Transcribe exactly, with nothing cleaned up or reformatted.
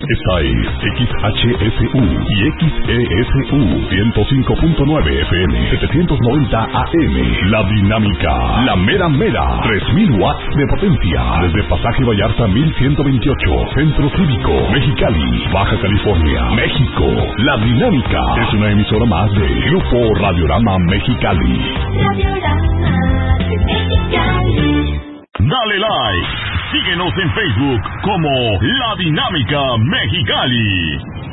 Esta es X H S U y X E S U ciento cinco punto nueve F M, setecientos noventa A M. La Dinámica, la mera mera, tres mil watts de potencia. Desde Pasaje Vallarta mil ciento veintiocho, Centro Cívico, Mexicali, Baja California, México. La Dinámica es una emisora más de Grupo Radiorama Mexicali. Radiorama Mexicali. Dale like. Síguenos en Facebook como La Dinámica Mexicali.